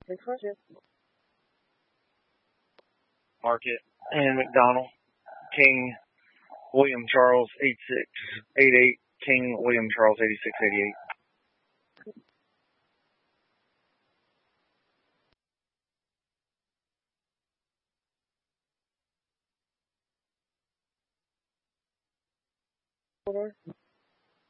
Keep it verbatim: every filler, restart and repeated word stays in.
six hundred. Market and McDonald. King William Charles eighty-six eighty-eight. King William Charles eighty-six eighty-eight. Order.